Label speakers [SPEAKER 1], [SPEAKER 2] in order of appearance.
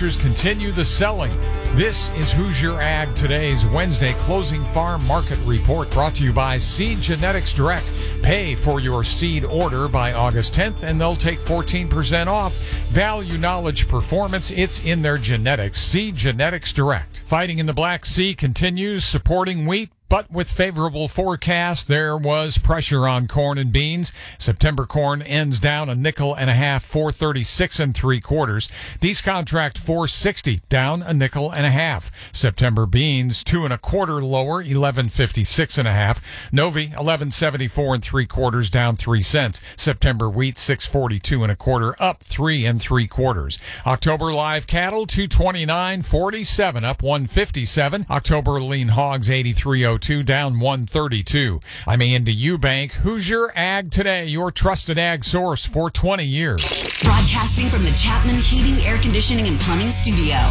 [SPEAKER 1] futures continue the selling. This is Hoosier Ag Today's Wednesday closing farm market report, brought to you by Seed Genetics Direct. Pay for your seed order by August 10th and they'll take 14% off. Value, knowledge, performance, it's in their genetics. Seed Genetics Direct. Fighting in the Black Sea continues, supporting wheat. But with favorable forecasts, there was pressure on corn and beans. September corn ends down a nickel and a half, 436 3/4. Dees contract 460, down a nickel and a half. September beans 2 1/4 lower, 1156 1/2. Novi 1174 3/4, down 3 cents. September wheat 642 1/4, up 3 3/4. October live cattle 229.47, up 157. October lean hogs 83.02. Down 132. I'm Andy Eubank. Hoosier Ag Today, your trusted ag source for 20 years.
[SPEAKER 2] Broadcasting from the Chapman Heating, Air Conditioning, and Plumbing Studio.